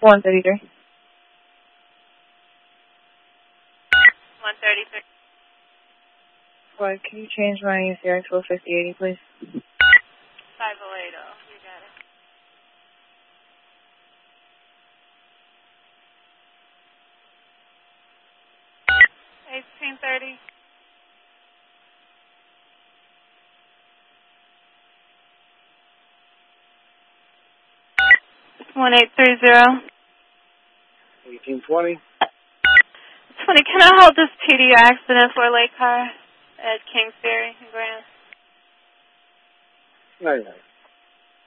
133. 133. What, can you change my ECR to a 5080, please? 5080. You got it. $1830. 1830. 1820. 20. Can I hold this TD accident for a late car at Kings Ferry in Grand? Night.